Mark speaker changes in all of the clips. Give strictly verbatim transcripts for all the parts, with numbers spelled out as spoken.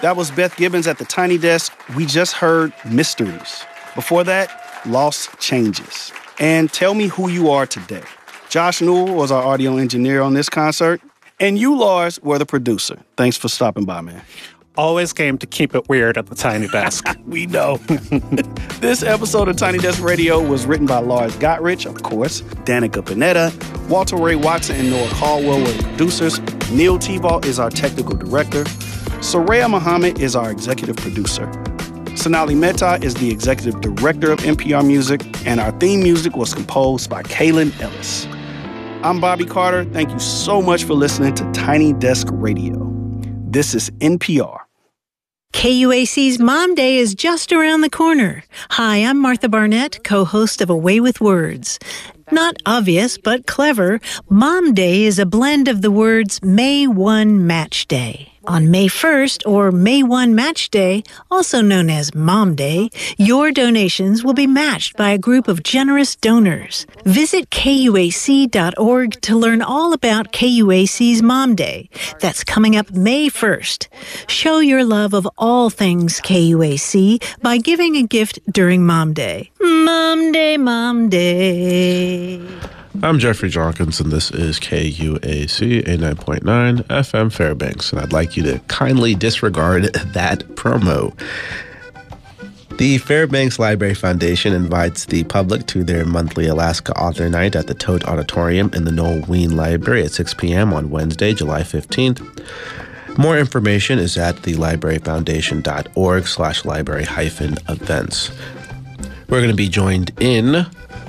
Speaker 1: That was Beth Gibbons at the Tiny Desk. We just heard Mysteries. Before that, Lost Changes. And Tell Me Who You Are Today. Josh Newell was our audio engineer on this concert. And you, Lars, were the producer. Thanks for stopping by, man.
Speaker 2: Always game to keep it weird at the Tiny Desk.
Speaker 1: We know. This episode of Tiny Desk Radio was written by Lars Gottrich, of course, Danica Panetta, Walter Ray Watson, and Noah Caldwell were the producers. Neil Tebow is our technical director. Soraya Muhammad is our executive producer. Sonali Mehta is the executive director of N P R Music, and our theme music was composed by Kaylin Ellis. I'm Bobby Carter. Thank you so much for listening to Tiny Desk Radio. This is N P R.
Speaker 3: K U A C's Mom Day is just around the corner. Hi, I'm Martha Barnett, co-host of A Way with Words. Not obvious, but clever, Mom Day is a blend of the words May first Match Day. On May first, or May first Match Day, also known as Mom Day, your donations will be matched by a group of generous donors. Visit K U A C dot org to learn all about K U A C's Mom Day. That's coming up May first. Show your love of all things K U A C by giving a gift during Mom Day. Mom Day, Mom Day.
Speaker 4: I'm Jeffrey Jenkins, and this is K U A C eighty-nine point nine F M Fairbanks, and I'd like you to kindly disregard that promo. The Fairbanks Library Foundation invites the public to their monthly Alaska Author Night at the Tote Auditorium in the Noel Ween Library at six p.m. on Wednesday, July fifteenth. More information is at thelibraryfoundation.org slash library hyphen events. We're going to be joined in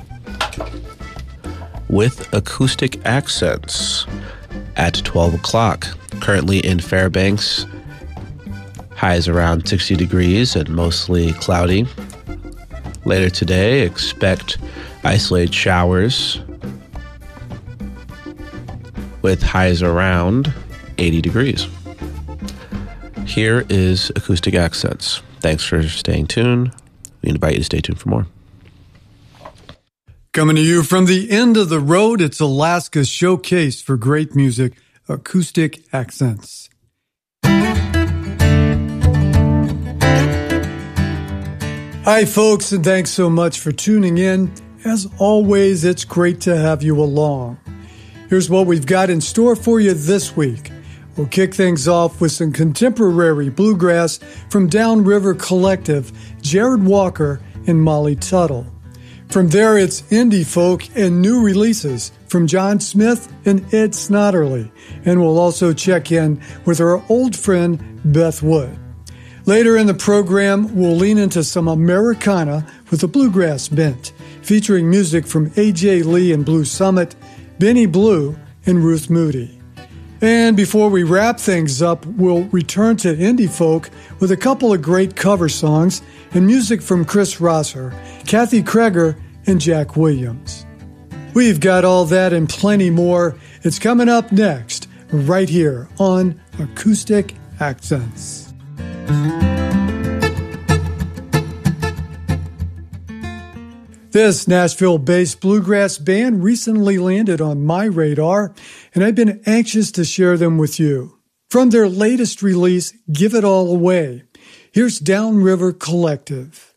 Speaker 4: with Acoustic Accents at twelve o'clock. Currently in Fairbanks, highs around sixty degrees and mostly cloudy. Later today, expect isolated showers with highs around eighty degrees. Here is Acoustic Accents. Thanks for staying tuned. We invite you to stay tuned for more.
Speaker 5: Coming to you from the end of the road, it's Alaska's showcase for great music, Acoustic Accents. Hi, folks, and thanks so much for tuning in. As always, it's great to have you along. Here's what we've got in store for you this week. We'll kick things off with some contemporary bluegrass from Downriver Collective, Jared Walker and Molly Tuttle. From there, it's indie folk and new releases from John Smith and Ed Snotterly. And we'll also check in with our old friend, Beth Wood. Later in the program, we'll lean into some Americana with a bluegrass bent, featuring music from A J Lee and Blue Summit, Benny Blue, and Ruth Moody. And before we wrap things up, we'll return to indie folk with a couple of great cover songs and music from Chris Rosser, Kathy Kreger, and Jack Williams. We've got all that and plenty more. It's coming up next, right here on Acoustic Accents. This Nashville-based bluegrass band recently landed on my radar, and I've been anxious to share them with you. From their latest release, Give It All Away, here's Downriver Collective.